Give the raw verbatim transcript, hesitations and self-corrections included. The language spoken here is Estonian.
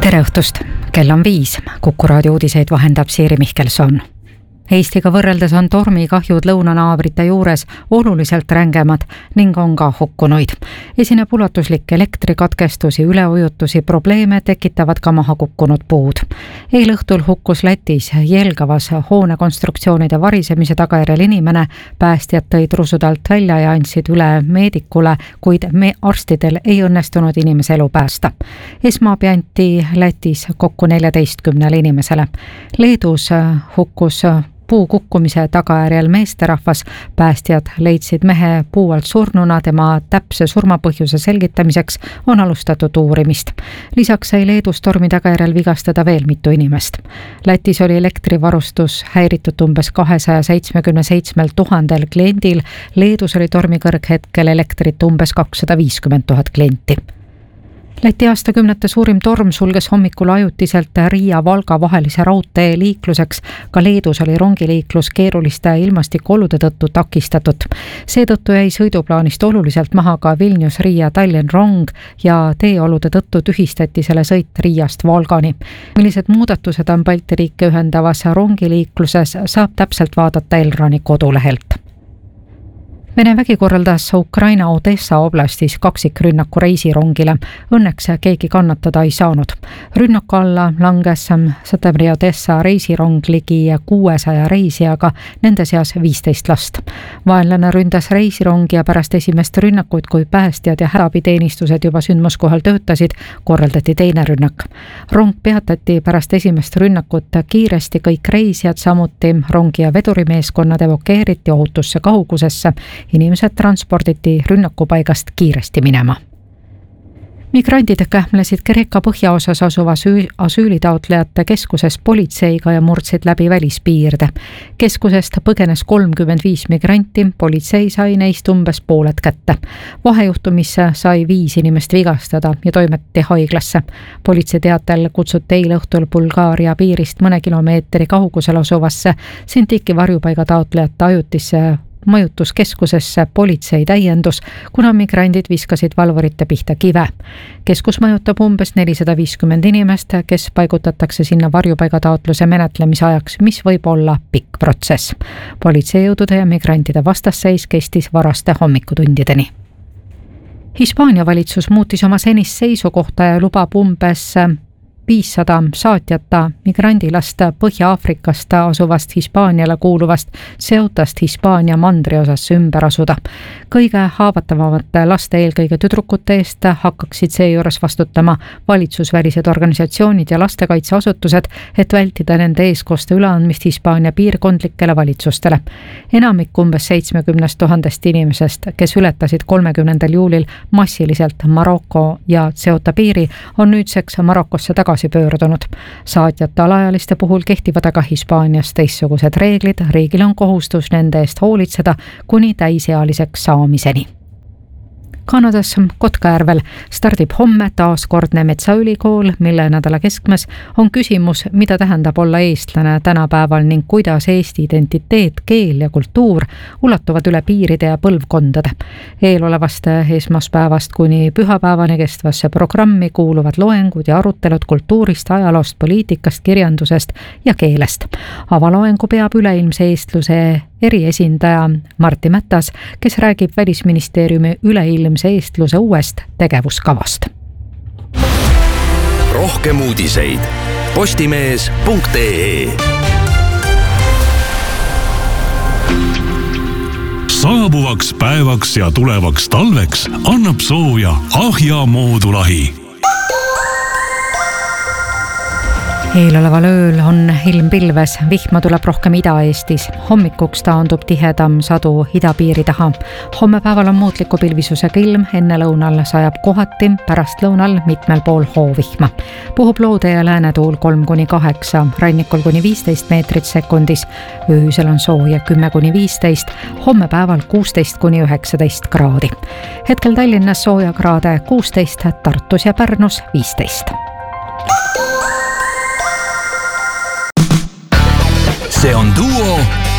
tere õhtust, kell on viis, Kuku raadio uudiseid vahendab Siiri Mihkelson. Eestiga võrreldes on tormikahjud lõunanaabrite juures oluliselt rängemad ning on ka hukkunuid. Esineb ulatuslik elektrikatkestusi, üleujutusi, probleeme tekitavad ka maha kukkunud puud. Eilõhtul hukkus Lätis Jelgavas hoonekonstruktsioonide varisemise tagajärjel inimene, päästjad tõid rusud alt välja ja andsid üle meedikule, kuid me arstidel ei õnnestunud inimese elu päästa. Esmaabi anti Lätis kokku neljateistkümnele inimesele. Leedus hukkus puu kukkumise tagajärjel meesterahvas, päästjad leidsid mehe puu alt surnuna, tema täpse surmapõhjuse selgitamiseks on alustatud uurimist. Lisaks sai Leedus tormi tagajärjel vigastada veel mitu inimest. Lätis oli elektrivarustus häiritud umbes kahesaja seitsmekümne seitsmel tuhandel kliendil, Leedus oli tormi kõrghetkel elektrit umbes kakssada viiskümmend tuhat klienti. Läti aastakümnete suurim torm sulges hommikul ajutiselt Riia-Valga vahelise raudtee liikluseks. Ka Leedus oli rongiliiklus keeruliste ilmastikuolude tõttu takistatud. Seetõttu jäi sõiduplaanist oluliselt maha ka Vilnius-Riia-Tallinn rong ja teeolude tõttu tühistati selle sõit Riiast Valgani. Millised muudatused on Balti riike ühendavas rongiliikluses, saab täpselt vaadata Elroni kodulehelt. Vene vägi korraldas Ukraina Odessa oblastis kaksikrünnaku reisirongile. Õnneks keegi kannatada ei saanud. Rünnaku alla langes Septembri Odessa reisirong ligi kuuesaja reisijaga, nende seas viisteist last. Vaenlane ründas reisirongi ja pärast esimest rünnakut, kui päästjad ja hädaabiteenistused juba sündmuskohal töötasid, korraldati teine rünnak. Rong peatati pärast esimest rünnakut kiiresti, kõik reisijad, samuti rongi ja vedurimeeskonnad evakueeriti ohutusse kaugusesse. Inimesed transporditi rünnakupaigast kiiresti minema. Migrandid kähmlesid Kreeka põhjaosas asuva asüülitaotlejate keskuses politseiga ja murdsid läbi välispiirde. Keskusest põgenes kolmkümmend viis migranti, politsei sai neist umbes pooled kätte. Vahejuhtumisse sai viis inimest vigastada ja toimetati haiglasse. Politsei teatel kutsuti eile õhtul Bulgaaria piirist mõne kilomeetri kaugusel asuvasse Sintiki varjupaiga taotlejate ajutisse majutuskeskusesse politsei täiendus, kuna migrandid viskasid valvurite pihta kive. Keskus majutab umbes nelisada viiskümmend inimest, kes paigutatakse sinna varjupaiga taotluse menetlemise ajaks, mis võib olla pikk protsess. Politseijõudude ja migrantide vastasseis kestis varaste hommikutundideni. Hispaania valitsus muutis oma senist seisukohta ja lubab umbes viissada saatjata migrandilast Põhja-Aafrikast asuvast Hispaaniale kuuluvast Ceutast Hispaania mandriosas ümber asuda. Kõige haavatavamate laste, eelkõige tüdrukute eest, hakkaksid seejuures vastutama valitsusvälised organisatsioonid ja lastekaitseasutused, et vältida nende eeskoste üleandmist Hispaania piirkondlikele valitsustele. Enamik umbes seitsmekümnest tuhandest inimesest, kes ületasid kolmekümnendal juulil massiliselt Maroko ja Ceuta piiri, on nüüdseks Marokosse tagasi pöördunud. Saatjate alaealiste puhul kehtivad aga Hispaanias teistsugused reeglid, riigil on kohustus nende eest hoolitseda kuni täisealiseks saamiseni. Kanadas Kotkajärvel stardib homme taaskordne Metsaülikool, mille nädala keskmes on küsimus, mida tähendab olla eestlane tänapäeval ning kuidas Eesti identiteet, keel ja kultuur ulatuvad üle piiride ja põlvkondade. Eelolevast esmaspäevast kuni pühapäevani kestvasse programmi kuuluvad loengud ja arutelud kultuurist, ajaloost, poliitikast, kirjandusest ja keelest. Avaloengu peab üleilmse eestluse eriesindaja Martti Mätas, kes räägib Välisministeeriumi üleilmse eestluse uuest tegevuskavast. Rohkem uudiseid postimees punkt ee. Saabuvaks päevaks ja tulevaks talveks annab sooja Ahja moodulahi. Eeloleval ööl on ilm pilves, vihma tuleb rohkem Ida-Eestis. Hommikuks taandub tihedam sadu idapiiri taha. Homme päeval on muutliku pilvisusega ilm, enne lõunal sajab kohati, pärast lõunal mitmel pool hoovihma. Puhub loode ja läänetuul kolm kuni kaheksa, rannikul kuni viisteist meetrit sekundis. Öösel on sooja kümme kuni viisteist, homme päeval kuusteist kuni üheksateist kraadi. Hetkel Tallinnas sooja kraade kuusteist, Tartus ja Pärnus viisteist. See on Duo